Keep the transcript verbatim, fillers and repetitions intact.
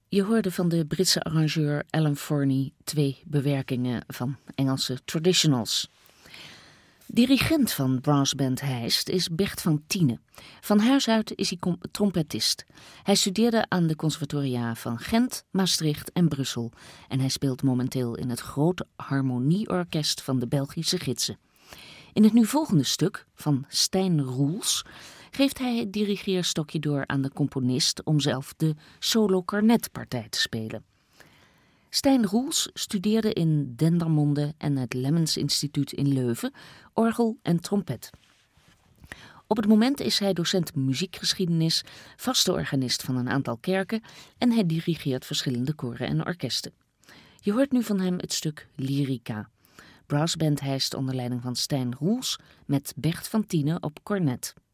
Je hoorde van de Britse arrangeur Alan Forney twee bewerkingen van Engelse traditionals. Dirigent van Brassband Heist is Bert van Tiene. Van huis uit is hij trompetist. Hij studeerde aan de conservatoria van Gent, Maastricht en Brussel. En hij speelt momenteel in het grote harmonieorkest van de Belgische Gidsen. In het nu volgende stuk van Stijn Roels geeft hij het dirigeerstokje door aan de componist om zelf de solo-cornetpartij te spelen. Stijn Roels studeerde in Dendermonde en het Lemmens Instituut in Leuven orgel en trompet. Op het moment is hij docent muziekgeschiedenis, vaste organist van een aantal kerken en hij dirigeert verschillende koren en orkesten. Je hoort nu van hem het stuk Lyrica. Brassband Heist onder leiding van Stijn Roels met Bert van Tiene op cornet.